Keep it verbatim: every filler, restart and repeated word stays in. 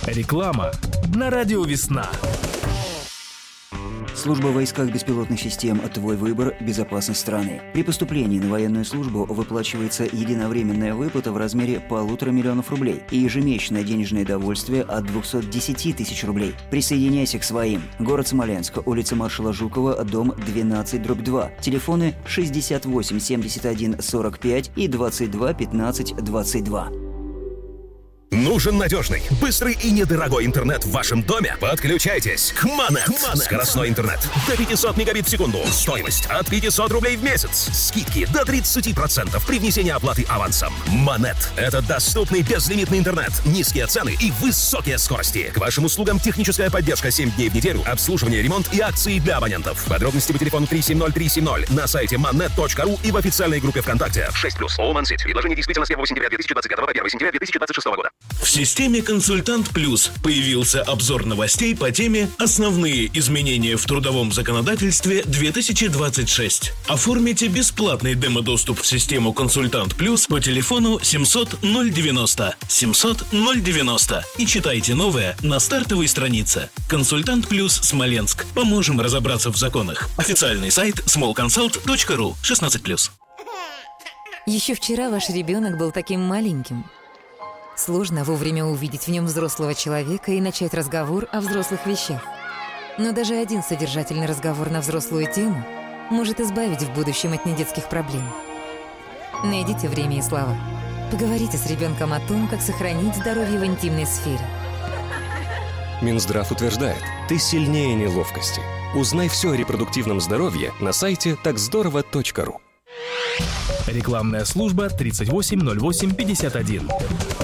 Реклама на радио «Весна». Служба в войсках беспилотных систем «Твой выбор. Безопасность страны». При поступлении на военную службу выплачивается единовременная выплата в размере полутора миллионов рублей и ежемесячное денежное довольствие от двухсот десяти тысяч рублей. Присоединяйся к своим. Город Смоленск, улица маршала Жукова, дом двенадцать дробь два. Телефоны шестьдесят восемь семьдесят один сорок пять и двадцать два пятнадцать двадцать два. Нужен надежный, быстрый и недорогой интернет в вашем доме? Подключайтесь к Монет. Скоростной интернет до пятисот мегабит в секунду. Стоимость от пятисот рублей в месяц. Скидки до тридцати процентов при внесении оплаты авансом. Монет – это доступный безлимитный интернет, низкие цены и высокие скорости. К вашим услугам техническая поддержка семь дней в неделю, обслуживание, ремонт и акции для абонентов. Подробности по телефону три семь ноль три семь ноль на сайте монет точка ру и в официальной группе ВКонтакте. шесть плюс. All One City. Предложение действительно с первого сентября две тысячи двадцать пятого по первое сентября две тысячи двадцать шестого года. В системе «Консультант Плюс» появился обзор новостей по теме «Основные изменения в трудовом законодательстве две тысячи двадцать шесть». Оформите бесплатный демо-доступ в систему «Консультант Плюс» по телефону семьсот ноль девяносто семьсот ноль девяносто и читайте новое на стартовой странице. «Консультант Плюс Смоленск». Поможем разобраться в законах. Официальный сайт смол консалт точка ру. шестнадцать плюс. Еще вчера ваш ребенок был таким маленьким. Сложно вовремя увидеть в нем взрослого человека и начать разговор о взрослых вещах. Но даже один содержательный разговор на взрослую тему может избавить в будущем от недетских проблем. Найдите время и слова. Поговорите с ребенком о том, как сохранить здоровье в интимной сфере. Минздрав утверждает, ты сильнее неловкости. Узнай все о репродуктивном здоровье на сайте так здорово точка ру. Рекламная служба тридцать восемь ноль восемь пятьдесят один.